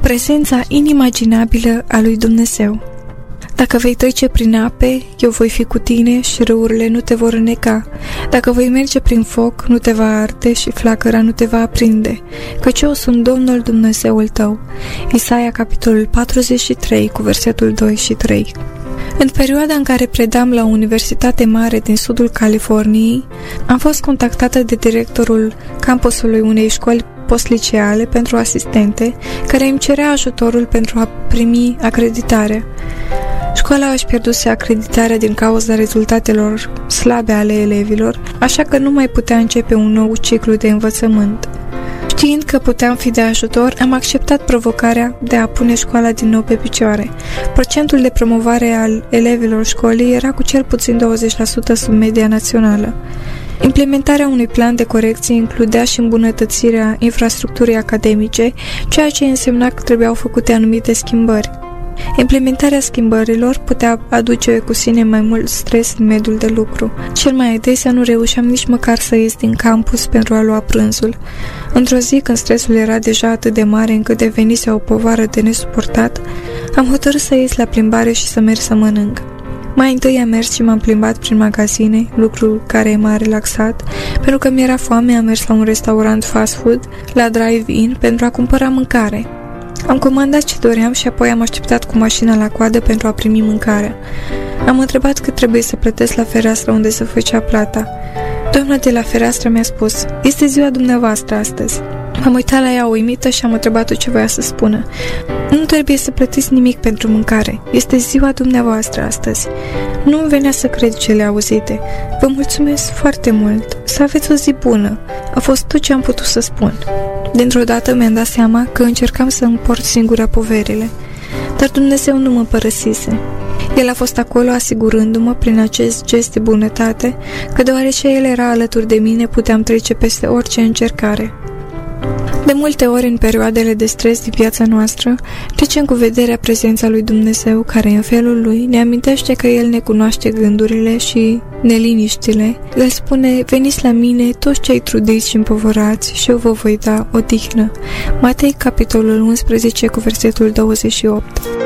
Prezența inimaginabilă a lui Dumnezeu. Dacă vei trece prin ape, eu voi fi cu tine și râurile nu te vor înneca. Dacă voi merge prin foc, nu te va arde și flacăra nu te va aprinde, căci eu sunt Domnul Dumnezeul tău. Isaia, capitolul 43, cu versetul 2 și 3. În perioada în care predam la o universitate mare din sudul Californiei, am fost contactată de directorul campusului unei școli postliceale pentru asistente, care îmi cerea ajutorul pentru a primi acreditare. Școala își pierduse acreditarea din cauza rezultatelor slabe ale elevilor, așa că nu mai putea începe un nou ciclu de învățământ. Știind că puteam fi de ajutor, am acceptat provocarea de a pune școala din nou pe picioare. Procentul de promovare al elevilor școlii era cu cel puțin 20% sub media națională. Implementarea unui plan de corecție includea și îmbunătățirea infrastructurii academice, ceea ce însemna că trebuiau făcute anumite schimbări. Implementarea schimbărilor putea aduce cu sine mai mult stres în mediul de lucru. Cel mai adesea nu reușeam nici măcar să ies din campus pentru a lua prânzul. Într-o zi, când stresul era deja atât de mare încât devenise o povară de nesuportat, am hotărât să ies la plimbare și să merg să mănânc. Mai întâi am mers și m-am plimbat prin magazine, lucru care m-a relaxat. Pentru că mi-era foame, am mers la un restaurant fast food, la drive-in, pentru a cumpăra mâncare. Am comandat ce doream și apoi am așteptat cu mașina la coadă pentru a primi mâncarea. Am întrebat cât trebuie să plătesc la fereastră unde se făcea plata. Doamna de la fereastră mi-a spus: "Este ziua dumneavoastră astăzi." M-am uitat la ea uimită și am întrebat-o ce voia să spună. "Nu trebuie să plătiți nimic pentru mâncare. Este ziua dumneavoastră astăzi." Nu îmi venea să cred cele auzite. "Vă mulțumesc foarte mult. Să aveți o zi bună." A fost tot ce am putut să spun. Dintr-o dată mi-am dat seama că încercam să îmi port singura poverile. Dar Dumnezeu nu mă părăsise. El a fost acolo asigurându-mă prin acest gest de bunătate că deoarece El era alături de mine puteam trece peste orice încercare. De multe ori, în perioadele de stres din viața noastră, trecem cu vederea prezența lui Dumnezeu, care în felul lui ne amintește că El ne cunoaște gândurile și neliniștile. El spune: "Veniți la mine toți cei trudiți și împovărați și eu vă voi da odihnă." Matei, capitolul 11, cu versetul 28.